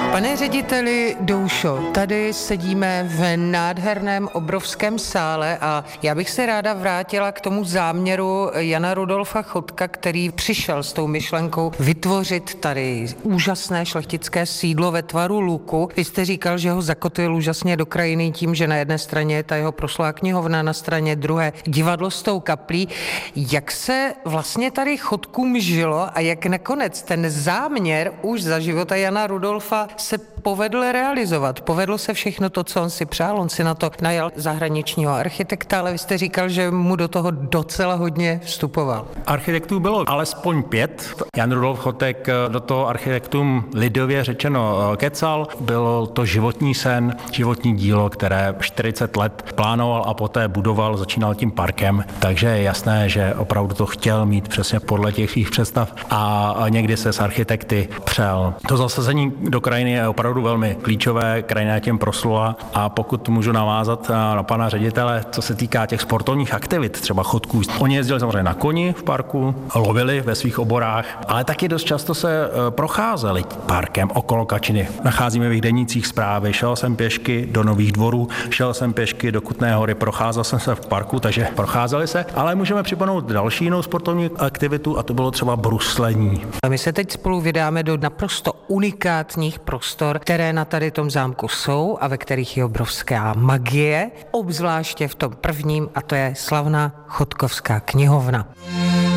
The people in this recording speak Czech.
Pane řediteli Doušo, tady sedíme v nádherném obrovském sále a já bych se ráda vrátila k tomu záměru Jana Rudolfa Chotka, který přišel s tou myšlenkou vytvořit tady úžasné šlechtické sídlo ve tvaru luku. Vy jste říkal, že ho zakotvil úžasně do krajiny tím, že na jedné straně je ta jeho proslulá knihovna, na straně druhé divadlo s tou kaplí. Jak se vlastně tady Chotkům žilo a jak nakonec ten záměr už za života Jana Rudolfa se povedl realizovat. Povedlo se všechno to, co on si přál. On si na to najal zahraničního architekta, ale vy jste říkal, že mu do toho docela hodně vstupoval. Architektů bylo alespoň 5. Jan Rudolf Chotek do toho architektum lidově řečeno kecal. Byl to životní sen, životní dílo, které 40 let plánoval a poté budoval, začínal tím parkem. Takže je jasné, že opravdu to chtěl mít přesně podle těch svých představ a někdy se s architekty přel. To zasazení do krajiny je opravdu velmi klíčové, krajina těm proslula a pokud můžu navázat na pana ředitele, co se týká těch sportovních aktivit, třeba chodků. Oni jezdili samozřejmě na koni v parku, lovili ve svých oborách, ale taky dost často se procházeli parkem okolo Kačiny. Nacházíme v jejich denících zprávy, šel jsem pěšky do Nových Dvorů, šel jsem pěšky do Kutné Hory, procházel jsem se v parku, takže procházeli se, ale můžeme připomenout další jinou sportovní aktivitu a to bylo třeba bruslení. My se teď spolu vydáme do naprosto unikátních prostor, které na tady tom zámku jsou a ve kterých je obrovská magie, obzvláště v tom prvním, a to je slavná Chotkovská knihovna.